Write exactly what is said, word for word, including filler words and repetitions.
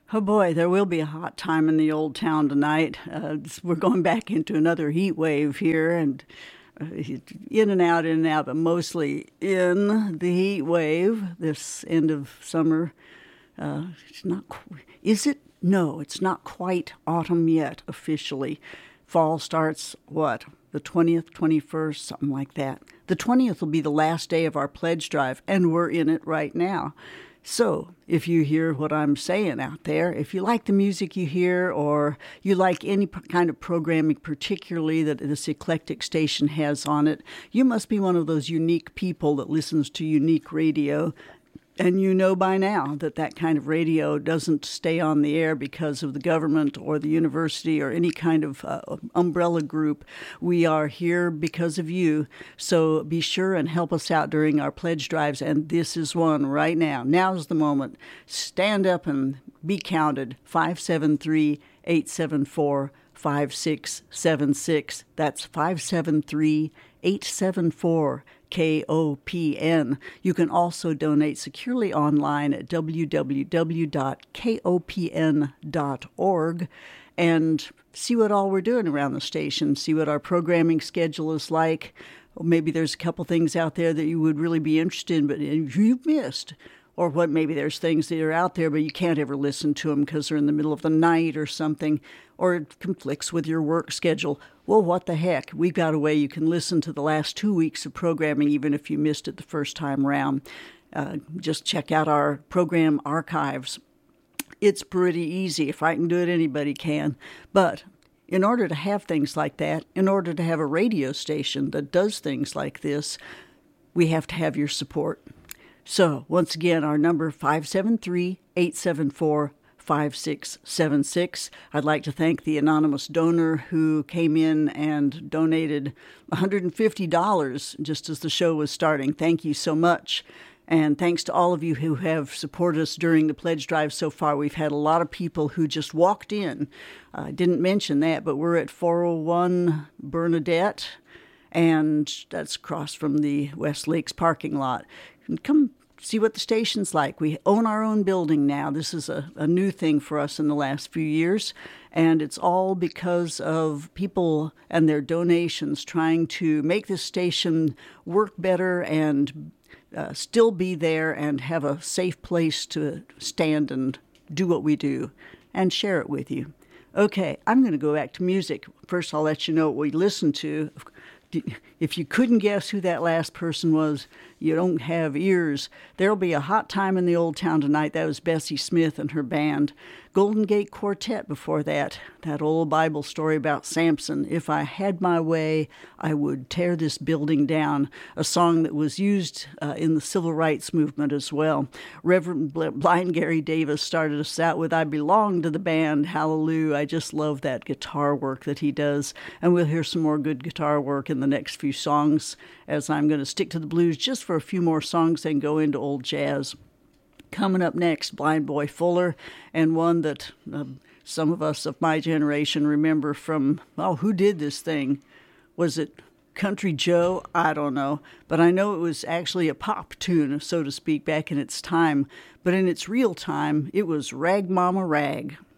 Oh boy, there will be a hot time in the old town tonight. Uh, we're going back into another heat wave here, and uh, in and out, in and out, but mostly in the heat wave this end of summer. Uh, it's not, qu- is it? No, it's not quite autumn yet officially. Fall starts, what, the twentieth, twenty-first, something like that. The twentieth will be the last day of our pledge drive, and we're in it right now. So, if you hear what I'm saying out there, if you like the music you hear, or you like any p- kind of programming, particularly that this eclectic station has on it, you must be one of those unique people that listens to unique radio. And you know by now that that kind of radio doesn't stay on the air because of the government or the university or any kind of uh, umbrella group. We are here because of you. So be sure and help us out during our pledge drives. And this is one right now. Now's the moment. Stand up and be counted. five seven three, eight seven four, five six seven six. That's five seven three, eight seven four, K O P N. You can also donate securely online at w w w dot k o p n dot org and see what all we're doing around the station, see what our programming schedule is like. Or maybe there's a couple things out there that you would really be interested in, but you've missed. Or what maybe there's things that are out there, but you can't ever listen to them because they're in the middle of the night or something, or it conflicts with your work schedule. Well, what the heck? We've got a way you can listen to the last two weeks of programming, even if you missed it the first time around. Uh, just check out our program archives. It's pretty easy. If I can do it, anybody can. But in order to have things like that, in order to have a radio station that does things like this, we have to have your support. So, once again, our number five seven three, eight seven four, five six seven six. I'd like to thank the anonymous donor who came in and donated one hundred fifty dollars just as the show was starting. Thank you so much. And thanks to all of you who have supported us during the pledge drive so far. We've had a lot of people who just walked in. I uh, didn't mention that, but we're at four oh one Bernadette, and that's across from the West Lakes parking lot. And come see what the station's like. We own our own building now. This is a, a new thing for us in the last few years, and it's all because of people and their donations trying to make this station work better and uh, still be there and have a safe place to stand and do what we do and share it with you. Okay, I'm going to go back to music. First, I'll let you know what we listen to. If you couldn't guess who that last person was, you don't have ears. There'll be a hot time in the old town tonight. That was Bessie Smith and her band. Golden Gate Quartet before that. That old Bible story about Samson. If I had my way, I would tear this building down. A song that was used uh, in the civil rights movement as well. Reverend Blind Gary Davis started us out with I Belong to the Band. Hallelujah. I just love that guitar work that he does. And we'll hear some more good guitar work in the next few songs, as I'm going to stick to the blues just for a few more songs and go into old jazz. Coming up next, Blind Boy Fuller, and one that uh, some of us of my generation remember from, oh, who did this thing? Was it Country Joe? I don't know. But I know it was actually a pop tune, so to speak, back in its time. But in its real time, it was Rag Mama Rag.